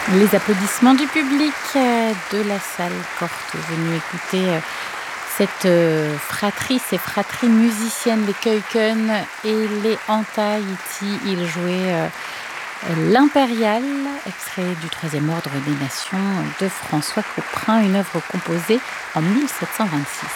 Les applaudissements du public de la salle Corte venus écouter cette fratrie, ces fratries musiciennes, les Keuken et les Antaïti. Ils jouaient l'Impérial, extrait du Troisième Ordre des Nations de François Couperin, une œuvre composée en 1726.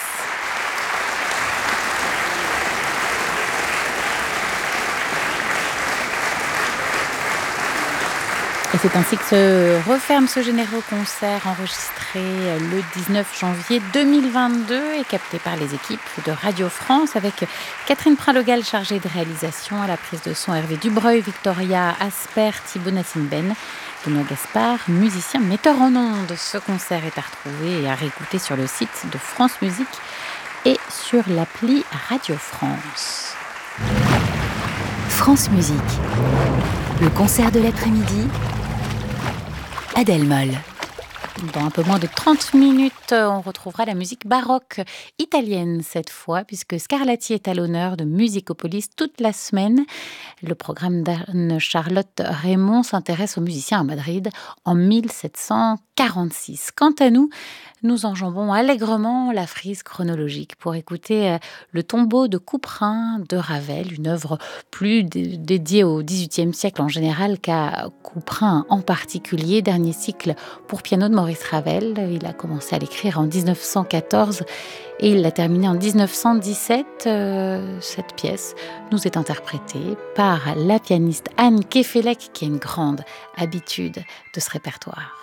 Et c'est ainsi que se referme ce généreux concert enregistré le 19 janvier 2022 et capté par les équipes de Radio France avec Catherine Prinlogal chargée de réalisation, à la prise de son Hervé Dubreuil, Victoria Asper, Thibaut Nassim-Ben, Benoît Gaspard, musicien, metteur en ondes. Ce concert est à retrouver et à réécouter sur le site de France Musique et sur l'appli Radio France. France Musique, le concert de l'après-midi, Adèle Moll. Dans un peu moins de 30 minutes, on retrouvera la musique baroque italienne cette fois, puisque Scarlatti est à l'honneur de Musicopolis toute la semaine. Le programme d'Anne-Charlotte Raymond s'intéresse aux musiciens à Madrid en 1746. Quant à nous, nous enjambons allègrement la frise chronologique pour écouter le tombeau de Couperin de Ravel, une œuvre plus dédiée au XVIIIe siècle en général qu'à Couperin en particulier. Dernier cycle pour piano de Maurice Ravel. Il a commencé à l'écrire en 1914 et il l'a terminé en 1917. Cette pièce nous est interprétée par la pianiste Anne Kefelec, qui a une grande habitude de ce répertoire.